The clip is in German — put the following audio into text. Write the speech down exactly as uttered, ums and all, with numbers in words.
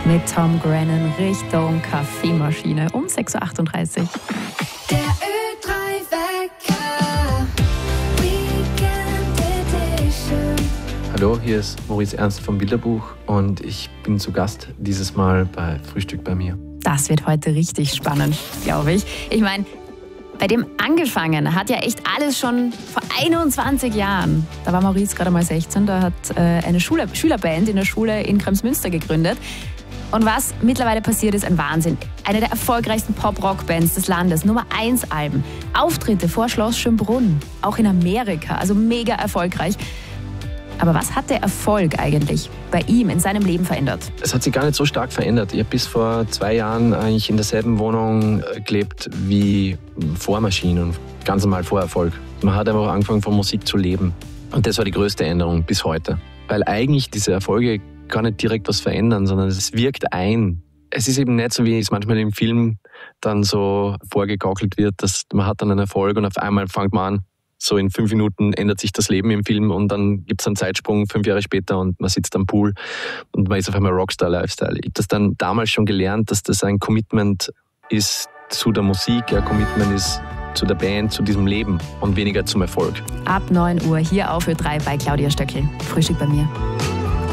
mit Tom Grennan Richtung Kaffeemaschine um sechs Uhr achtunddreißig. Der Ö drei Wecker, Weekend Edition. Hallo, hier ist Maurice Ernst vom Bilderbuch und ich bin zu Gast dieses Mal bei Frühstück bei mir. Das wird heute richtig spannend, glaube ich. Ich meine, bei dem angefangen hat ja echt alles schon vor einundzwanzig Jahren. Da war Maurice gerade mal sechzehn, da hat äh, eine Schule, Schülerband in der Schule in Kremsmünster gegründet. Und was mittlerweile passiert, ist ein Wahnsinn. Eine der erfolgreichsten Pop-Rock-Bands des Landes, Nummer eins Alben. Auftritte vor Schloss Schönbrunn, auch in Amerika, also mega erfolgreich. Aber was hat der Erfolg eigentlich bei ihm in seinem Leben verändert? Es hat sich gar nicht so stark verändert. Ich habe bis vor zwei Jahren eigentlich in derselben Wohnung gelebt wie vor Maschinen, ganz normal vor Erfolg. Man hat einfach angefangen von Musik zu leben. Und das war die größte Änderung bis heute. Weil eigentlich diese Erfolge gar nicht direkt was verändern, sondern es wirkt ein. Es ist eben nicht so, wie es manchmal im Film dann so vorgegaukelt wird, dass man hat dann einen Erfolg und auf einmal fängt man an, so in fünf Minuten ändert sich das Leben im Film und dann gibt es einen Zeitsprung fünf Jahre später und man sitzt am Pool und man ist auf einmal Rockstar-Lifestyle. Ich habe das dann damals schon gelernt, dass das ein Commitment ist zu der Musik, ein Commitment ist zu der Band, zu diesem Leben und weniger zum Erfolg. Ab neun Uhr hier auf Ö drei bei Claudia Stöckl. Frühstück bei mir.